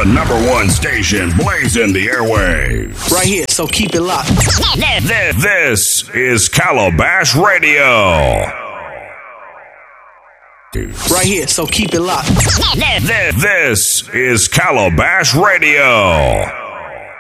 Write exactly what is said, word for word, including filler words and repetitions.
The number one station blazing the airwaves. Right here, so keep it locked. This, this is Calabash Radio. Right here, so keep it locked. This, this is Calabash Radio.